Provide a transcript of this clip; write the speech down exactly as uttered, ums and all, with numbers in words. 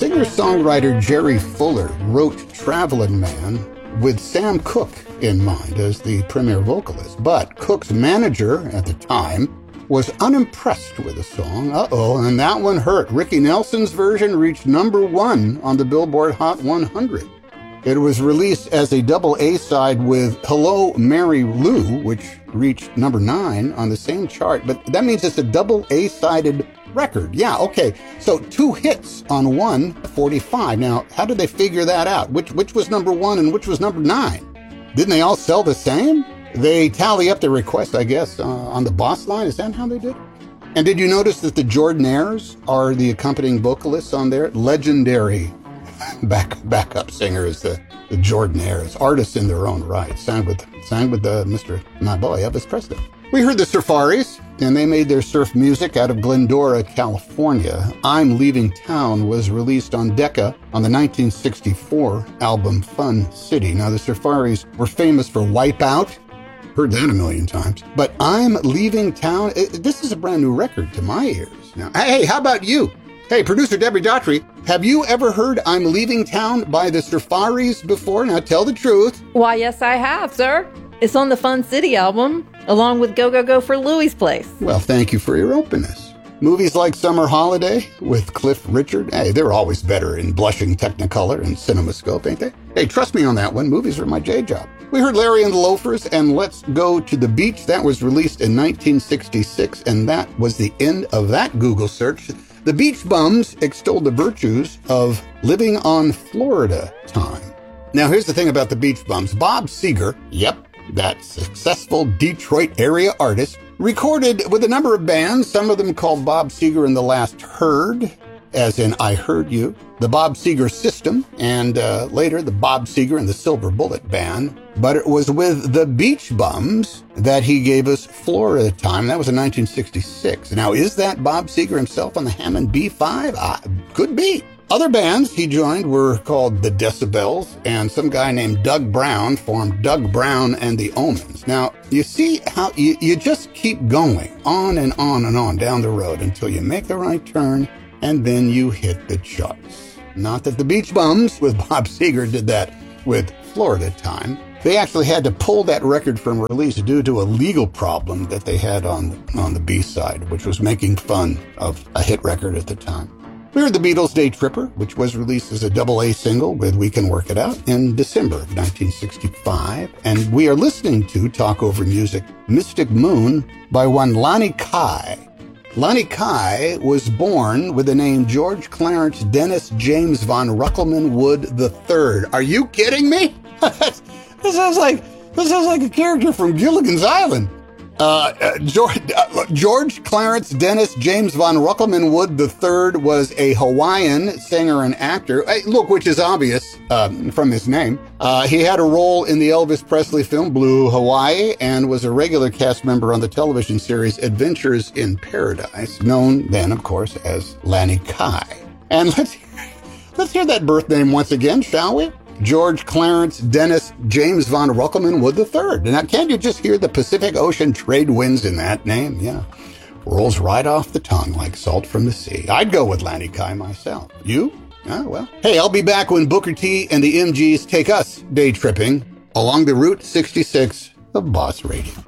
Singer-songwriter Jerry Fuller wrote Travelin' Man with Sam Cooke in mind as the premier vocalist, but Cooke's manager at the time was unimpressed with the song. Uh-oh, and that one hurt. Ricky Nelson's version reached number one on the Billboard Hot one hundred. It was released as a double A-side with Hello, Mary Lou, which reached number nine on the same chart, but that means it's a double A-sided record. Yeah, okay. So two hits on one forty-five. Now, how did they figure that out? Which which was number one and which was number nine? Didn't they all sell the same? They tally up the request, I guess, uh, on the boss line. Is that how they did it? And did you notice that the Jordanaires are the accompanying vocalists on there? Legendary back backup singers, the, the Jordanaires, artists in their own right. Sang with sang with uh, Mister my boy Elvis Presley. We heard the Surfaris, and they made their surf music out of Glendora, California. I'm Leaving Town was released on Decca on the nineteen sixty-four album Fun City. Now, the Surfaris were famous for Wipeout. Heard that a million times. But I'm Leaving Town, it, this is a brand new record to my ears. Now, hey, how about you? Hey, producer Debbie Daughtry, have you ever heard I'm Leaving Town by the Surfaris before? Now, tell the truth. Why, yes, I have, sir. It's on the Fun City album, along with Go Go Go for Louie's Place. Well, thank you for your openness. Movies like Summer Holiday with Cliff Richard, hey, they're always better in blushing Technicolor and CinemaScope, ain't they? Hey, trust me on that one. Movies are my J job. We heard Larry and the Loafers and Let's Go to the Beach. That was released in nineteen sixty-six, and that was the end of that Google search. The Beach Bums extolled the virtues of living on Florida time. Now, here's the thing about the Beach Bums. Bob Seger, yep, that successful Detroit area artist, recorded with a number of bands, some of them called Bob Seger and the Last Heard, as in I Heard You, the Bob Seger System, and uh, later the Bob Seger and the Silver Bullet Band. But it was with the Beach Bums that he gave us Florida Time. That was in nineteen sixty-six. Now, is that Bob Seger himself on the Hammond B five? Uh, could be. Other bands he joined were called the Decibels, and some guy named Doug Brown formed Doug Brown and the Omens. Now, you see how you, you just keep going on and on and on down the road until you make the right turn, and then you hit the charts. Not that the Beach Bums with Bob Seger did that with Florida Time. They actually had to pull that record from release due to a legal problem that they had on, on the B-side, which was making fun of a hit record at the time. We heard the Beatles' Day Tripper, which was released as a double A single with We Can Work It Out in December of nineteen sixty-five. And we are listening to Talk Over Music, Mystic Moon by one Lonnie Kai. Lonnie Kai was born with the name George Clarence Dennis James von Ruckelman Wood the third. Are you kidding me? This sounds like this sounds like a character from Gilligan's Island. Uh, uh, George, uh, George Clarence Dennis James von Ruckelman Wood the third was a Hawaiian singer and actor. Hey, look, which is obvious um, from his name. Uh, he had a role in the Elvis Presley film Blue Hawaii and was a regular cast member on the television series Adventures in Paradise, known then, of course, as Lanny Kai. And let's let's hear that birth name once again, shall we? George Clarence Dennis James von Ruckelman Wood the third. Now, can't you just hear the Pacific Ocean trade winds in that name? Yeah. Rolls right off the tongue like salt from the sea. I'd go with Lanny Kai myself. You? Ah, well. Hey, I'll be back when Booker T and the M Gs take us day tripping along the Route sixty-six of Boss Radio.